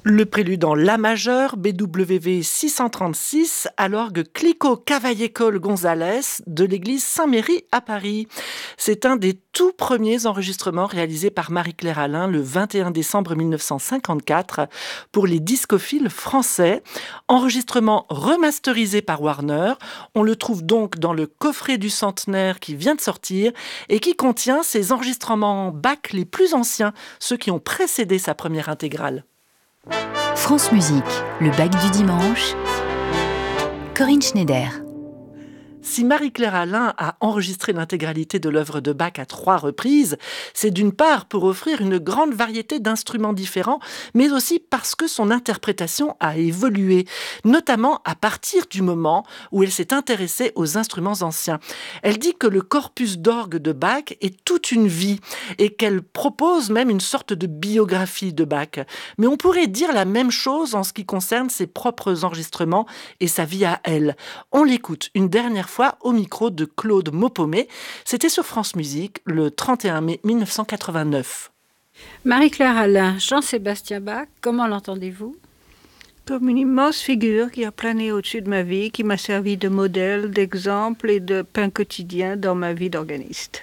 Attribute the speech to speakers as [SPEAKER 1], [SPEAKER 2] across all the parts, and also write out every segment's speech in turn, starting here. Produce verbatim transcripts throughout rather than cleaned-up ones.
[SPEAKER 1] Le prélude en La majeur, B W V six cent trente-six, à l'orgue Clicquot Cavaillé-Coll Gonzalez de l'église Saint-Méry à Paris. C'est un des tout premiers enregistrements réalisés par Marie-Claire Alain le vingt et un décembre mille neuf cent cinquante-quatre pour les discophiles français. Enregistrement remasterisé par Warner. On le trouve donc dans le coffret du centenaire qui vient de sortir et qui contient ses enregistrements Bach les plus anciens, ceux qui ont précédé sa première intégrale.
[SPEAKER 2] France Musique, le Bach du dimanche. Corinne Schneider.
[SPEAKER 1] Si Marie-Claire Alain a enregistré l'intégralité de l'œuvre de Bach à trois reprises, c'est d'une part pour offrir une grande variété d'instruments différents, mais aussi parce que son interprétation a évolué, notamment à partir du moment où elle s'est intéressée aux instruments anciens. Elle dit que le corpus d'orgue de Bach est toute une vie et qu'elle propose même une sorte de biographie de Bach. Mais on pourrait dire la même chose en ce qui concerne ses propres enregistrements et sa vie à elle. On l'écoute une dernière fois au micro de Claude Maupomé. C'était sur France Musique le trente et un mai mille neuf cent quatre-vingt-neuf.
[SPEAKER 3] Marie-Claire Alain, Jean-Sébastien Bach, comment l'entendez-vous ?
[SPEAKER 4] Comme une immense figure qui a plané au-dessus de ma vie, qui m'a servi de modèle, d'exemple et de pain quotidien dans ma vie d'organiste.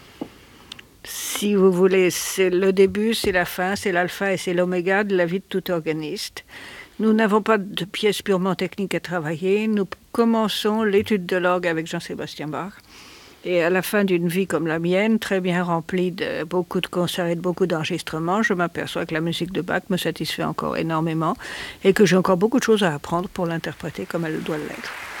[SPEAKER 4] Si vous voulez, c'est le début, c'est la fin, c'est l'alpha et c'est l'oméga de la vie de tout organiste. Nous n'avons pas de pièces purement techniques à travailler. Nous commençons l'étude de l'orgue avec Jean-Sébastien Bach. Et à la fin d'une vie comme la mienne, très bien remplie de beaucoup de concerts et de beaucoup d'enregistrements, je m'aperçois que la musique de Bach me satisfait encore énormément et que j'ai encore beaucoup de choses à apprendre pour l'interpréter comme elle doit l'être.